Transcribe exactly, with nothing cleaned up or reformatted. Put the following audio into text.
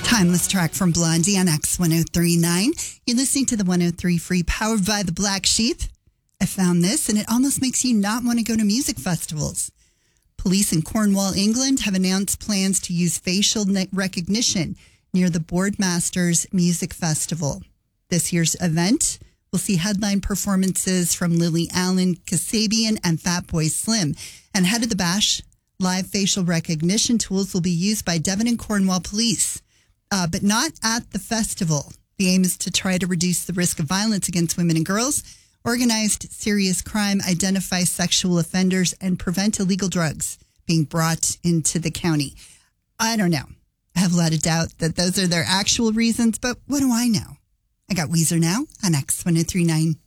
Timeless track from Blondie on X one oh three point nine. You're listening to the one oh three Free, powered by the Black Sheep. I found this, and it almost makes you not want to go to music festivals. Police in Cornwall, England, have announced plans to use facial recognition near the Boardmasters Music Festival. This year's event will see headline performances from Lily Allen, Kasabian, and Fatboy Slim. And ahead of the bash, live facial recognition tools will be used by Devon and Cornwall police. Uh, but not at the festival. The aim is to try to reduce the risk of violence against women and girls, organized serious crime, identify sexual offenders, and prevent illegal drugs being brought into the county. I don't know. I have a lot of doubt that those are their actual reasons, but what do I know? I got Weezer now on X one oh three point nine.